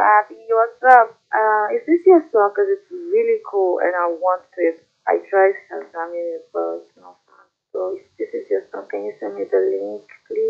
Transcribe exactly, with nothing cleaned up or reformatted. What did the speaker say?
Abby. What's up? Uh, is this your song? Because it's really cool and I want to. I tried Shazamin it, but it's not fun. So if this is your song, can you send me the link?